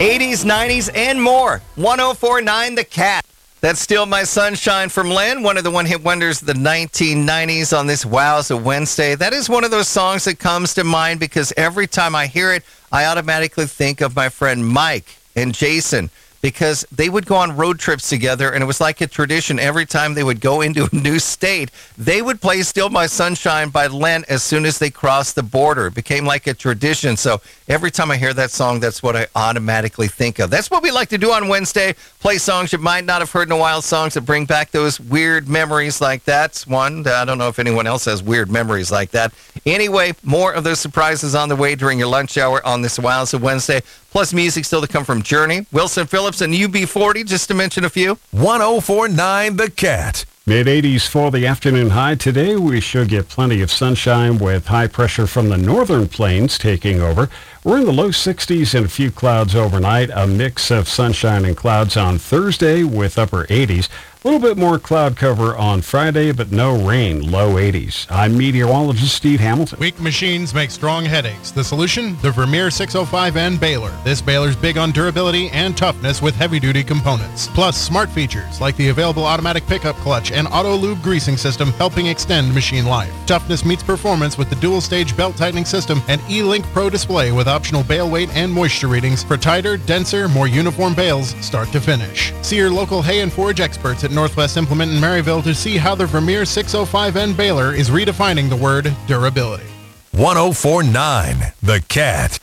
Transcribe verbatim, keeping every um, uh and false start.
eighties, nineties, and more. one oh four point nine The Cat. That's Still My Sunshine from Len, one of the one-hit wonders of the nineteen nineties on this Wowza Wednesday. That is one of those songs that comes to mind because every time I hear it, I automatically think of my friend Mike and Jason, because they would go on road trips together, and it was like a tradition. Every time they would go into a new state, they would play Still My Sunshine by Len as soon as they crossed the border. It became like a tradition. So every time I hear that song, that's what I automatically think of. That's what we like to do on Wednesday, play songs you might not have heard in a while, songs that bring back those weird memories like that. One, I don't know if anyone else has weird memories like that. Anyway, more of those surprises on the way during your lunch hour on this Wowza Wednesday. Plus music still to come from Journey, Wilson Phillips, and U B forty, just to mention a few. one oh four point nine The Cat. Mid-eighties for the afternoon high. Today we should get plenty of sunshine with high pressure from the northern plains taking over. We're in the low sixties and a few clouds overnight. A mix of sunshine and clouds on Thursday with upper eighties. A little bit more cloud cover on Friday, but no rain, low eighties. I'm meteorologist Steve Hamilton. Weak machines make strong headaches. The solution? The Vermeer six oh five N baler. This baler's big on durability and toughness with heavy-duty components. Plus, smart features like the available automatic pickup clutch and auto-lube greasing system helping extend machine life. Toughness meets performance with the dual-stage belt-tightening system and E-Link Pro display with optional bale weight and moisture readings for tighter, denser, more uniform bales start to finish. See your local hay and forage experts at Northwest Implement in Maryville to see how the Vermeer six oh five N baler is redefining the word durability. one oh four point nine The Cat.